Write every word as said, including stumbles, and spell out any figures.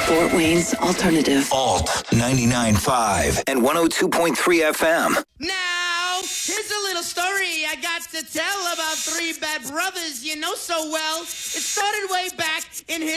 Fort Wayne's Alternative. Alt ninety-nine point five and one oh two point three F M. Now, here's a little story I got to tell about three bad brothers you know so well. It started way back in his